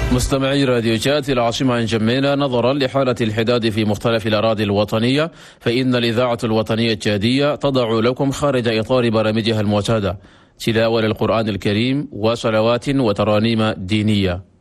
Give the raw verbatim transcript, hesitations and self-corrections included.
مستمعي راديو جات العاصمة جميلة، نظرا لحالة الحداد في مختلف الأراضي الوطنية، فإن الإذاعة الوطنية الجادية تضع لكم خارج إطار برامجها المعتادة تلاوة للقرآن الكريم وصلوات وترانيم دينية.